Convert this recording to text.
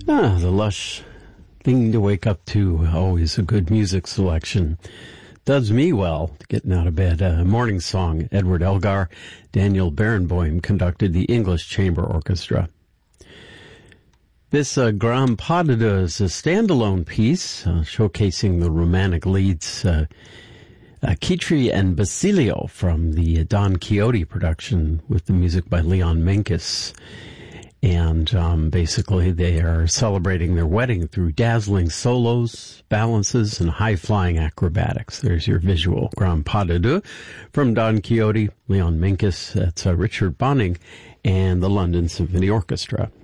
The lush thing to wake up to. Always a good music selection. Does me well, getting out of bed. Morning song, Edward Elgar. Daniel Barenboim conducted the English Chamber Orchestra. This Grand Pas de Deux is a standalone piece showcasing the romantic leads Kitri and Basilio from the Don Quixote production with the music by Leon Menkes. And basically they are celebrating their wedding through dazzling solos, balances, and high-flying acrobatics. There's your visual. Grand Pas de Deux from Don Quixote, Leon Menkes, that's Richard Bonning, and the London Symphony Orchestra.